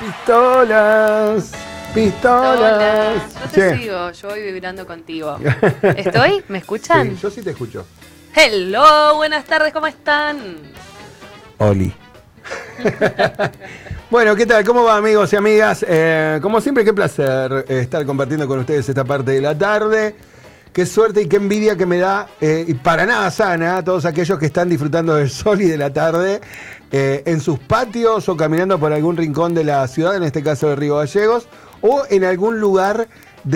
Pistolas, pistolas. Yo te sigo, yo voy vibrando contigo. ¿Estoy? ¿Me escuchan? Sí, yo sí te escucho. Hello, buenas tardes, ¿cómo están? Oli. Bueno, ¿qué tal? ¿Cómo va, amigos y amigas? Como siempre, qué placer estar compartiendo con ustedes esta parte de la tarde. Qué suerte y qué envidia que me da, y para nada sana, a todos aquellos que están disfrutando del sol y de la tarde en sus patios o caminando por algún rincón de la ciudad, en este caso de Río Gallegos, o en algún lugar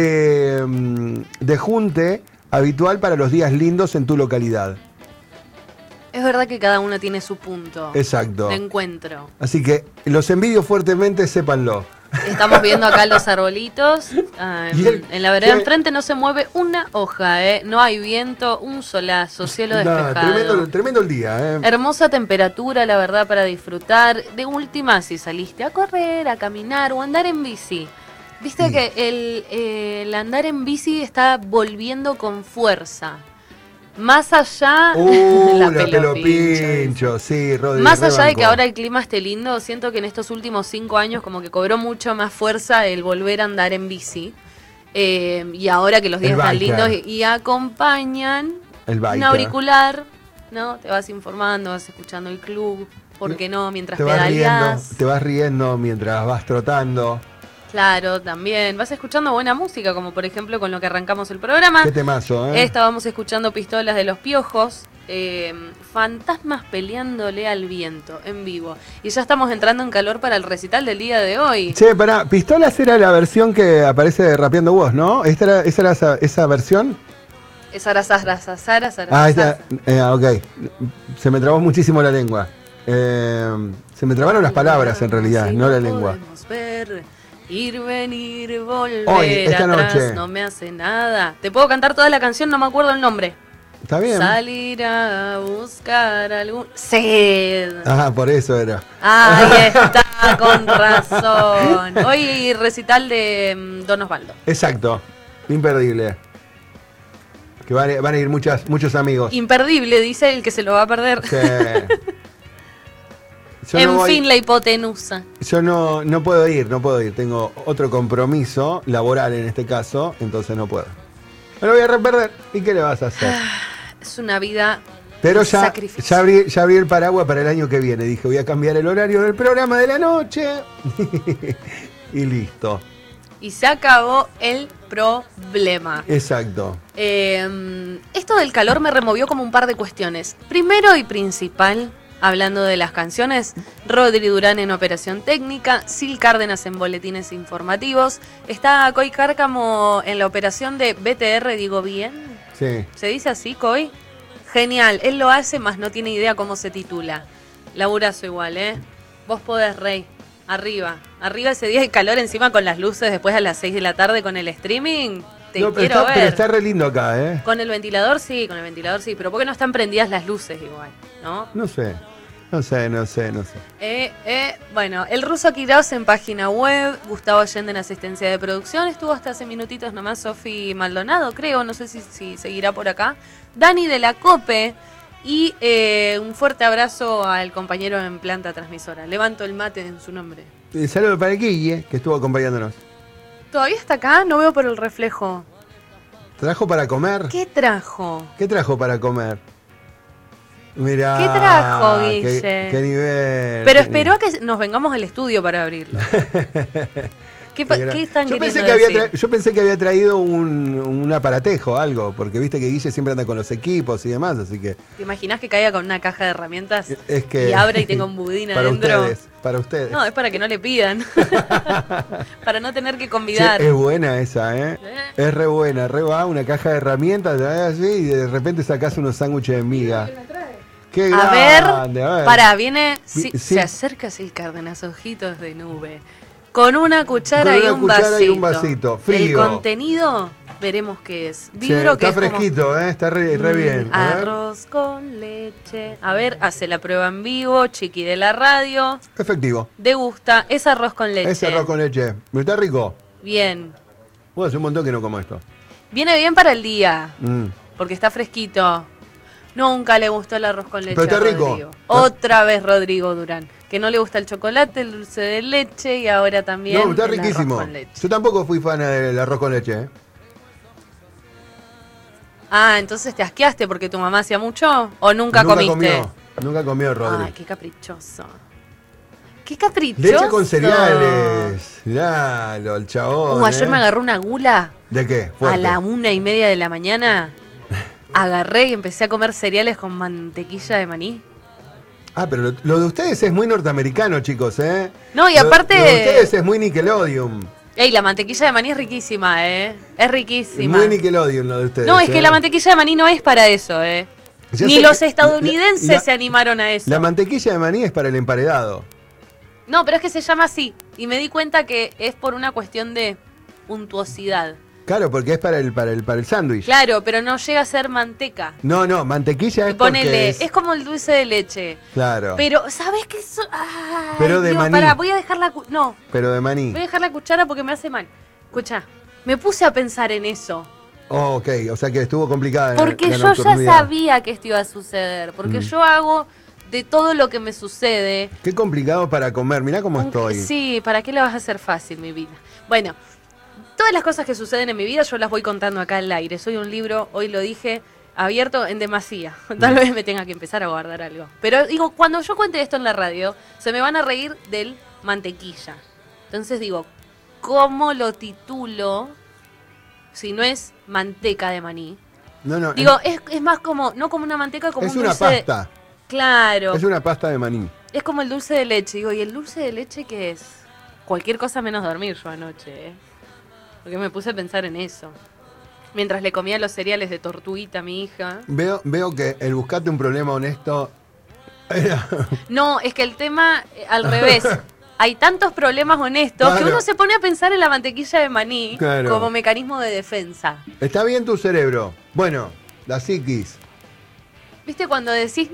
de junte habitual para los días lindos en tu localidad. Es verdad que cada uno tiene su punto. Exacto. De encuentro. Así que los envidio fuertemente, sépanlo. Estamos viendo acá los arbolitos. En la vereda enfrente no se mueve una hoja, no hay viento, un solazo, cielo despejado. Tremendo el día. Hermosa temperatura, la verdad, para disfrutar. De última, si saliste a correr, a caminar o a andar en bici. Viste que el andar en bici está volviendo con fuerza. Más allá la pelo pincho, sí, Rodri, más allá de que ahora el clima esté lindo, siento que en estos últimos 5 años como que cobró mucho más fuerza el volver a andar en bici. Y ahora que los días están lindos y acompañan un auricular, ¿no? Te vas informando, vas escuchando el club, ¿por qué no? Mientras pedaleás. Te vas riendo mientras vas trotando. Claro, también. Vas escuchando buena música, como por ejemplo con lo que arrancamos el programa. Qué temazo, Estábamos escuchando Pistolas de los Piojos, fantasmas peleándole al viento, en vivo. Y ya estamos entrando en calor para el recital del día de hoy. Che, pará, Pistolas era la versión que aparece rapeando vos, ¿no? ¿Esa era esa versión? Esa era Sara. Ah, ok. Se me trabó muchísimo la lengua. Se me trabaron las palabras en realidad, no la lengua. Ver. Ir, venir, volver, hoy, esta atrás, noche. no me hace nada. Te puedo cantar toda la canción, no me acuerdo el nombre. Está bien. Salir a buscar algún... Sed. Ah, por eso era. Ahí está, con razón. Hoy recital de Don Osvaldo. Exacto, imperdible. Que van a ir muchos amigos. Imperdible, dice el que se lo va a perder. Sí. La hipotenusa. Yo no puedo ir. Tengo otro compromiso laboral en este caso, entonces no puedo. Me lo voy a perder. ¿Y qué le vas a hacer? Es una vida. Pero ya abrí el paraguas para el año que viene. Dije, voy a cambiar el horario del programa de la noche. Y listo. Y se acabó el problema. Exacto. Esto del calor me removió como un par de cuestiones. Primero y principal, hablando de las canciones, Rodri Durán en operación técnica, Sil Cárdenas en boletines informativos, está Coy Cárcamo en la operación de BTR, ¿digo bien? Sí. ¿Se dice así, Coy? Genial, él lo hace, más no tiene idea cómo se titula. Laburazo igual, Vos podés, Rey. Arriba ese día de calor encima con las luces después a las 6 de la tarde con el streaming. Quiero ver. Pero está re lindo acá, Con el ventilador sí, pero ¿por qué no están prendidas las luces igual? No sé. Bueno, el ruso Quiroz en página web, Gustavo Allende en asistencia de producción, estuvo hasta hace minutitos nomás Sofi Maldonado, creo, no sé si seguirá por acá. Dani de la Cope y un fuerte abrazo al compañero en planta transmisora. Levanto el mate en su nombre. Saludos para el Guille, que estuvo acompañándonos. ¿Todavía está acá? No veo por el reflejo. ¿Trajo para comer? ¿Qué trajo? ¿Qué trajo para comer? Mirá, ¿Qué trajo, Guille? Qué nivel. Pero esperó a que nos vengamos al estudio para abrirlo. ¿Qué están queriendo decir? Yo pensé que había traído un aparatejo, algo, porque viste que Guille siempre anda con los equipos y demás, así que... ¿Te imaginás que caiga con una caja de herramientas y abre y tenga un budín adentro? Para ustedes. No, es para que no le pidan. Para no tener que convidar. Sí, es buena esa, Es re buena, una caja de herramientas, así, y de repente sacás unos sándwiches de miga. Qué grande, a ver. Pará, viene... Se acerca el Cárdenas, ojitos de nube. Con una cuchara, y un vasito. Frío. El contenido, veremos qué es. Está fresquito, está re bien. Arroz con leche. A ver, hace la prueba en vivo, Chiqui de la radio. Efectivo. Degusta, es arroz con leche. Es arroz con leche. ¿Está rico? Bien. Bueno, hace un montón que no como esto. Viene bien para el día, porque está fresquito. Nunca le gustó el arroz con leche. Pero está rico. Otra vez Rodrigo Durán. que no le gusta el chocolate, el dulce de leche y ahora también No, está el riquísimo. arroz con leche. Yo tampoco fui fan del arroz con leche, ¿eh? Ah, entonces te asqueaste porque tu mamá hacía mucho o nunca comiste. Nunca comió, Rodri. Ay, qué caprichoso. Qué caprichoso. Leche con cereales. Miralo, el chabón. Ayer me agarró una gula. ¿De qué? A Fuerte. la 1:30 de la mañana. Agarré y empecé a comer cereales con mantequilla de maní. Ah, pero lo de ustedes es muy norteamericano, chicos, ¿eh? No, y aparte... Lo de ustedes es muy Nickelodeon. Ey, la mantequilla de maní es riquísima, ¿eh? Es riquísima. Muy Nickelodeon lo de ustedes. No, es que la mantequilla de maní no es para eso, ¿eh? Ya Ni sé los que estadounidenses se animaron a eso. La mantequilla de maní es para el emparedado. No, pero es que se llama así. Y me di cuenta que es por una cuestión de untuosidad. Claro, porque es para el sándwich. Claro, pero no llega a ser manteca. No, mantequilla es Ponele, porque es como el dulce de leche. Claro. Pero, ¿sabes qué? Ay, Pero de maní. Pará, voy a dejar no, Pero de maní. voy a dejar la cuchara porque me hace mal. Escucha, me puse a pensar en eso. Oh, ok, o sea que estuvo complicada. Porque la yo ya nocturnidad. sabía que esto iba a suceder. Porque yo hago de todo lo que me sucede. Qué complicado para comer, mirá cómo estoy. Sí, ¿para qué le vas a hacer fácil mi vida? Bueno, todas las cosas que suceden en mi vida yo las voy contando acá al aire. Soy un libro, hoy lo dije, abierto en demasía. Tal vez me tenga que empezar a guardar algo. Pero digo, cuando yo cuente esto en la radio, se me van a reír del mantequilla. Entonces digo, ¿cómo lo titulo si no es manteca de maní? No, Digo, es más como, no como una manteca, como es un una dulce pasta. Claro. Es una pasta de maní. Es como el dulce de leche. Digo, ¿y el dulce de leche qué es? Cualquier cosa menos dormir yo anoche, ¿eh? Porque me puse a pensar en eso. Mientras le comía los cereales de tortuguita a mi hija. Veo que el buscate un problema honesto era... No, es que el tema al revés. Hay tantos problemas honestos que Claro. uno se pone a pensar en la mantequilla de maní Claro. como mecanismo de defensa. Está bien tu cerebro. Bueno, la psiquis. ¿Viste cuando decís,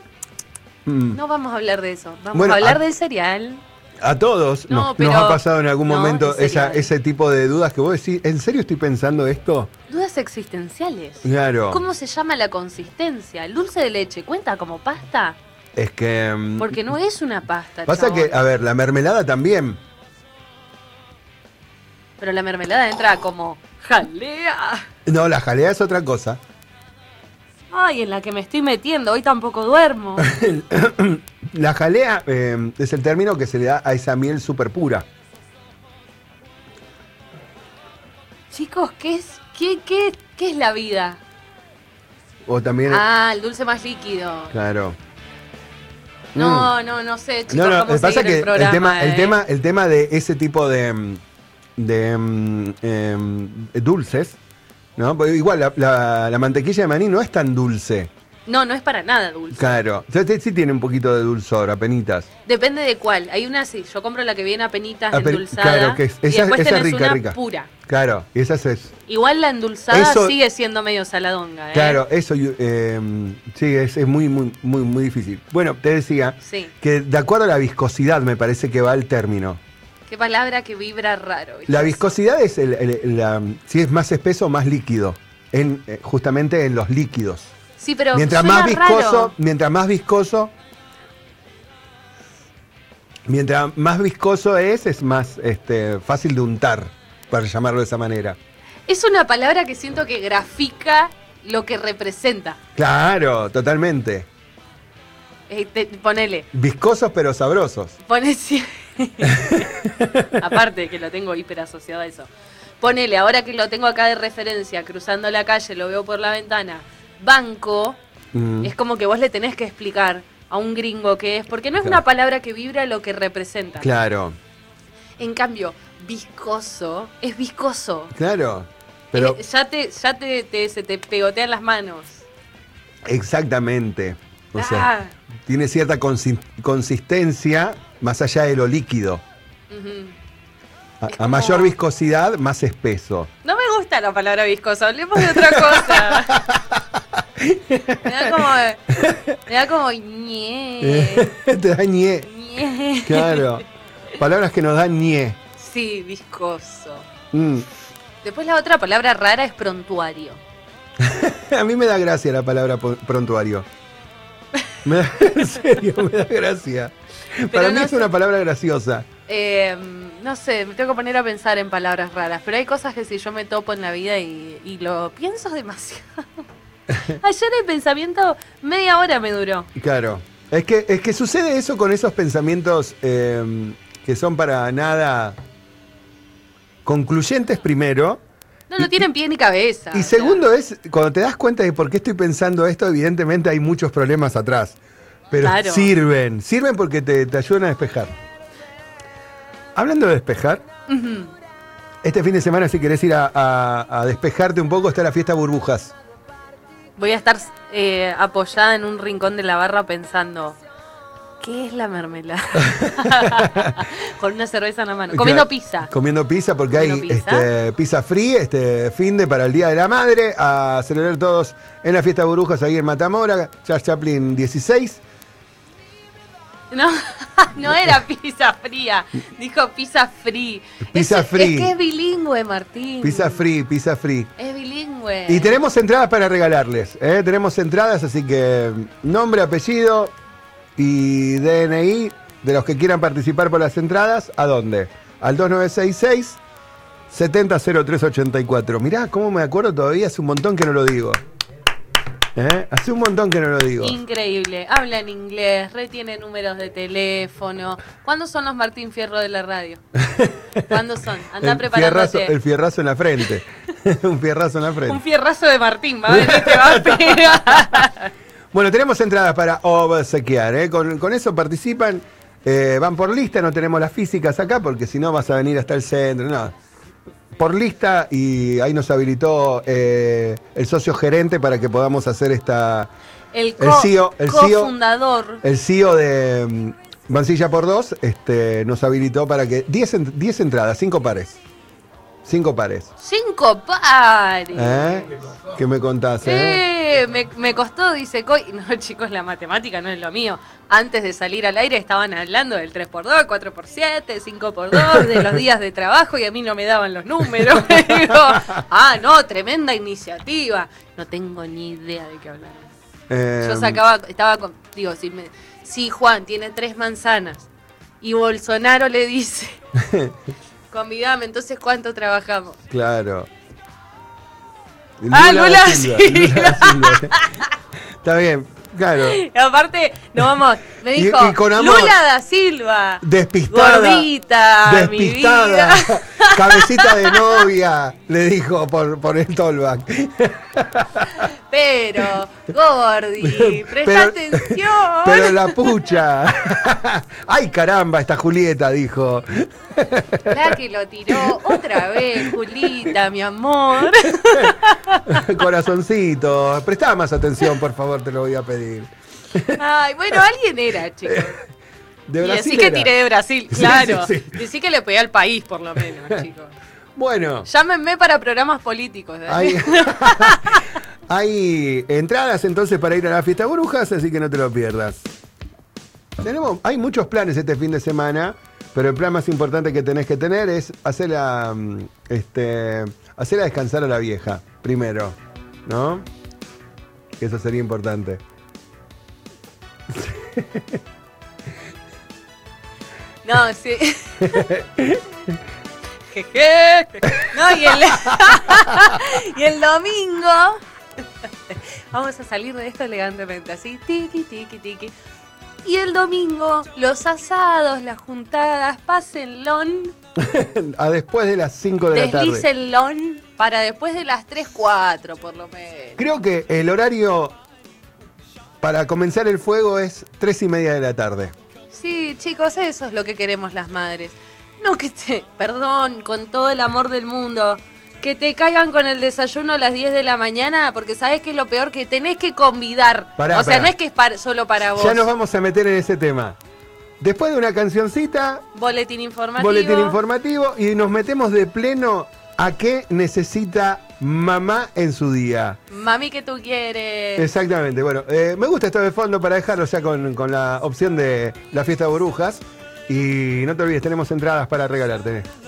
no vamos a hablar de eso? Vamos Bueno, a hablar del cereal. A todos No, nos pero- ha pasado en algún no, momento en serio. ese tipo de dudas que vos decís, ¿en serio estoy pensando esto? Dudas existenciales. Claro. ¿Cómo se llama la consistencia? ¿El dulce de leche cuenta como pasta? Es que... Porque no es una pasta, Pasa chabón. que, a ver, la mermelada también. Pero la mermelada entra como jalea. No, la jalea es otra cosa. Ay, en la que me estoy metiendo, hoy tampoco duermo. La jalea es el término que se le da a esa miel súper pura. Chicos, ¿qué es la vida? O también... Ah, el dulce más líquido. Claro. No sé, chicos, No, cómo pasa seguir que el programa. el tema de ese tipo de dulces, ¿no? Porque igual la mantequilla de maní no es tan dulce. No es para nada dulce. Claro. Sí tiene un poquito de dulzor, apenitas. Depende de cuál. Hay una sí, yo compro la que viene a penitas Ape- endulzada. claro, que y después esa tenés es rica, una rica. pura. Claro, y esa es... Igual la endulzada Eso- sigue siendo medio saladonga, ¿eh? Claro, eso sí, es muy difícil. Bueno, te decía Sí. que de acuerdo a la viscosidad me parece que va el término. Qué palabra que vibra raro. ¿viste? La viscosidad es si es más espeso o más líquido, justamente en los líquidos. Sí, pero Mientras suena más raro. mientras más viscoso es más fácil de untar, para llamarlo de esa manera. Es una palabra que siento que grafica lo que representa. Claro, totalmente. Ponele. Viscosos pero sabrosos. Sí. Aparte que lo tengo hiper asociado a eso. Ponele, ahora que lo tengo acá de referencia, cruzando la calle, lo veo por la ventana. Banco, es como que vos le tenés que explicar a un gringo qué es, porque no es Claro. una palabra que vibra lo que representa. Claro, En cambio, viscoso es viscoso. claro. Pero Ya se te pegotean las manos. exactamente. O sea, tiene cierta consistencia más allá de lo líquido. Ujú. A como- mayor viscosidad, más espeso. No me gusta la palabra viscoso, hablemos de otra cosa. me da como ñe. Te da ñe. ñe. Claro. Palabras que nos dan ñe. Sí, viscoso. Mm. Después la otra palabra rara es prontuario. A mí me da gracia la palabra prontuario. En serio, me da gracia. Para mí es una palabra graciosa. No sé, me tengo que poner a pensar en palabras raras, pero hay cosas que si yo me topo en la vida y lo pienso demasiado. Ayer el pensamiento media hora me duró. Claro. Es que sucede eso con esos pensamientos que son para nada concluyentes primero. No tienen pie ni cabeza. Y segundo es, cuando te das cuenta de por qué estoy pensando esto, evidentemente hay muchos problemas atrás. Pero claro. Sirven porque te ayudan a despejar. Hablando de despejar, este fin de semana si querés ir a despejarte un poco, está la fiesta Burbujas. Voy a estar apoyada en un rincón de la barra pensando, ¿qué es la mermelada? Con una cerveza en la mano. Comiendo pizza. Comiendo pizza porque hay pizza free, finde para el Día de la Madre, a celebrar todos en la fiesta Burbujas ahí en Matamora, Charles Chaplin 16. No era pizza fría, dijo pizza free. Pizza free. Es que es bilingüe, Martín. Pizza free. Es bilingüe. Y tenemos entradas para regalarles, tenemos entradas, así que nombre, apellido y DNI de los que quieran participar por las entradas, ¿a dónde? Al 2966 700384. Mirá cómo me acuerdo todavía, hace un montón que no lo digo. Hace un montón que no lo digo. Increíble, habla en inglés, retiene números de teléfono. ¿Cuándo son los Martín Fierro de la radio? ¿Cuándo son? Anda preparándote. El fierrazo en la frente. Un fierrazo en la frente. Un fierrazo de Martín, va a venir, te va a pegar. Bueno, tenemos entradas para obsequiar, con eso participan, van por lista, no tenemos las físicas acá porque si no vas a venir hasta el centro, no. Por lista y ahí nos habilitó el socio gerente para que podamos hacer esta... El cofundador. El CEO de Mansilla por 2 nos habilitó para que 10 entradas, 5 pares. 5 pares. 5 pares. ¿Qué me contás? Me costó, dice Coy. No, chicos, la matemática no es lo mío. Antes de salir al aire estaban hablando del 3x2, 4x7, 5x2, de los días de trabajo y a mí no me daban los números. Digo, no, tremenda iniciativa. No tengo ni idea de qué hablar. Yo estaba con, digo, si Juan tiene 3 manzanas y Bolsonaro le dice... Convidame, entonces ¿cuánto trabajamos? Claro. Lula Silva. Está bien, claro. Y aparte, me dijo, Lula da Silva. Despistada. Gordita, mi vida. Cabecita de novia, le dijo por el tollback. Pero, Gordi, presta atención. Pero la pucha. Ay, caramba, esta Julieta, dijo. La que lo tiró otra vez, Julita, mi amor. Corazoncito, prestá más atención, por favor, te lo voy a pedir. Ay, bueno, alguien era, chicos. De Brasil. Y así que tiré de Brasil, claro. Sí. Decí que le pegué al país, por lo menos, chicos. Bueno. Llámenme para programas políticos. Hay entradas entonces para ir a la fiesta Burbujas, así que no te lo pierdas. Hay muchos planes este fin de semana, pero el plan más importante que tenés que tener es hacerla descansar a la vieja, primero, ¿no? Que eso sería importante. No, sí. No, y el domingo vamos a salir de esto elegantemente, así, tiki, tiki, tiki. Y el domingo, los asados, las juntadas, pásenlo. A después de las 5 de la tarde. Deslícenlo para después de las 3, 4, por lo menos. Creo que el horario para comenzar el fuego es 3:30 de la tarde. Sí, chicos, eso es lo que queremos las madres. No perdón, con todo el amor del mundo, que te caigan con el desayuno a las 10 de la mañana, porque sabes que es lo peor, que tenés que convidar. No es que es solo para vos. Ya nos vamos a meter en ese tema. Después de una cancioncita, boletín informativo y nos metemos de pleno a qué necesita mamá en su día. Mami que tú quieres. Exactamente, bueno, me gusta esto de fondo para dejarlo ya con la opción de la fiesta de Burbujas. Y no te olvides, tenemos entradas para regalarte.